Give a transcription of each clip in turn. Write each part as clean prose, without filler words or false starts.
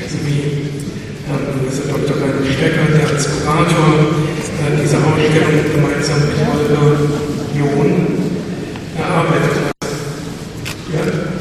sowie Herrn Professor Dr. Reinhard Stecker, der als Kurator dieser Ausstellung gemeinsam mit Holger John erarbeitet hat. Ja?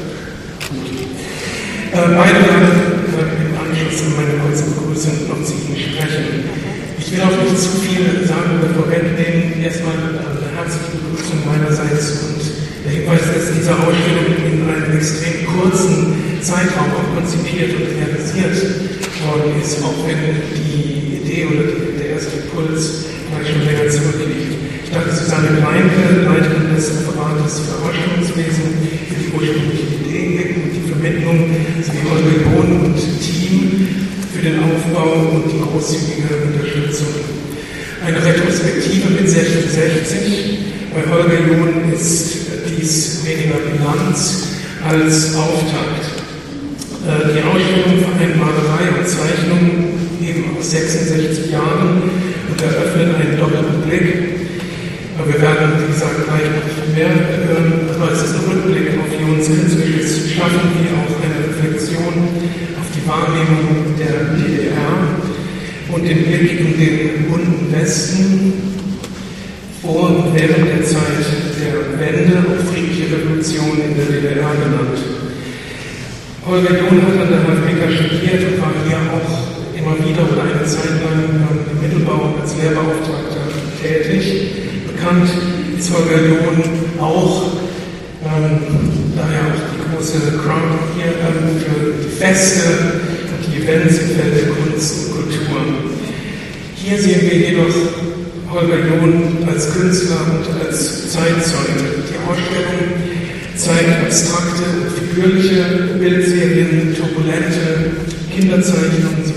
Beide werden im Anschluss an meine kurze Begrüßung noch zu Ihnen sprechen. Ich will auch nicht zu viel sagen oder vorwegnehmen. Erstmal eine herzliche Begrüßung meinerseits und der Hinweis, dass diese Ausstellung in einem extrem kurzen Zeitraum auch konzipiert und realisiert worden ist, auch wenn die Idee oder der erste Impuls vielleicht schon länger zurückliegt. Ich danke Susanne Kleinke, Leiterin des Referates für Ausstellungswesen, für die ursprüngliche Idee und die Vermittlung, sowie Holger John und Team für den Aufbau und die großzügige Unterstützung. Eine Retrospektive mit 1660. Bei Holger John ist dies weniger Bilanz als Auftakt. Die Ausstellung vereint Malerei und Zeichnung eben aus 66 Jahren und eröffnet einen doppelten Blick. Wir werden, wie gesagt, gleich noch mehr hören, aber es ist ein Rückblick auf Johns künstlerisches Schaffen, wie auch eine Reflexion auf die Wahrnehmung der DDR und den Blick in den bunten Westen vor und während der Zeit der Wende und friedliche Revolution in der DDR genannt. Holger John hat an der HFBK studiert und war hier auch immer wieder oder eine Zeit lang im Mittelbau als Lehrbeauftragter tätig. Bekannt ist Holger John auch, daher auch die große Crowd hier für die Feste und die Events im Feld der Kunst und Kultur. Hier sehen wir jedoch Holger John als Künstler und als Zeitzeuge. Die Ausstellung zeigt abstrakte und figürliche Bildserien, turbulente Kinderzeichnungen